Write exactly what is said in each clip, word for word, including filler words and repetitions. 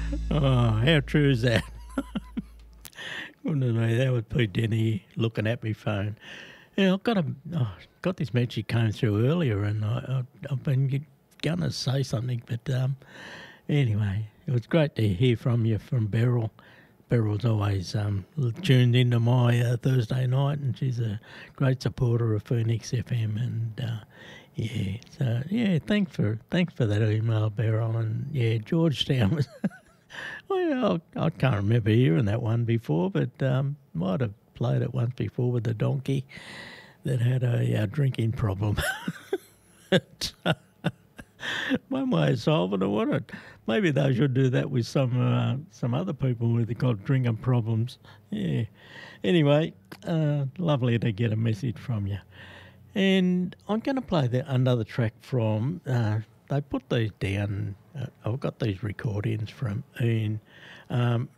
Oh, how true is that? Goodness me, that was Pete Denny looking at my phone. Yeah, I've got a oh, got this message came through earlier, and I, I, I've been going to say something, but um, anyway, it was great to hear from you from Beryl. Beryl's always um, tuned into my uh, Thursday night, and she's a great supporter of Phoenix F M. And uh, yeah, so yeah, thanks for thanks for that email, Beryl. And yeah, Georgetown was. Well, I, I can't remember hearing that one before, but um, might have played it once before with a donkey that had a uh, drinking problem. But, uh, one way of solving it, what it? Maybe they should do that with some uh, some other people with got drinking problems. Yeah. Anyway, uh, lovely to get a message from you. And I'm going to play the, another track from. Uh, they put these down. Uh, I've got these recordings from Ian. Um,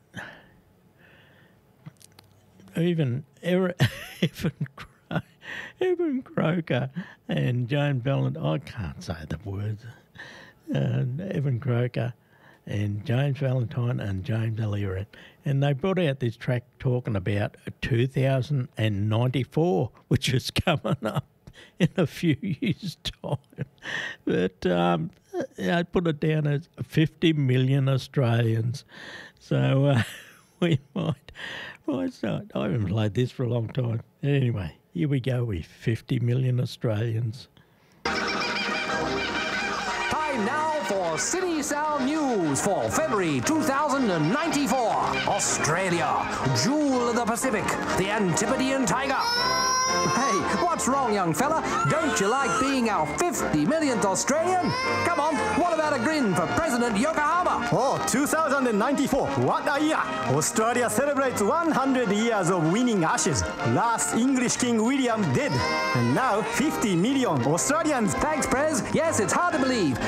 even Evan, Cro- Evan Croker and James Valentine. I can't say the words. Uh, Evan Croker and James Valentine and James Elliott. And they brought out this track talking about two thousand ninety-four, which is coming up in a few years' time. But um, I put it down as fifty million Australians. So uh, we might, might start. I haven't played this for a long time. Anyway, here we go with fifty million Australians. Time now for City Sound News for February two thousand ninety-four. Australia, jewel of the Pacific, the Antipodean tiger. Hey, what's wrong, young fella? Don't you like being our fifty millionth Australian? Come on, what about a grin for President Yokohama? Oh, two thousand ninety-four. What a year! Australia celebrates one hundred years of winning Ashes. Last English King William dead. And now fifty million Australians. Thanks, Prez. Yes, it's hard to believe.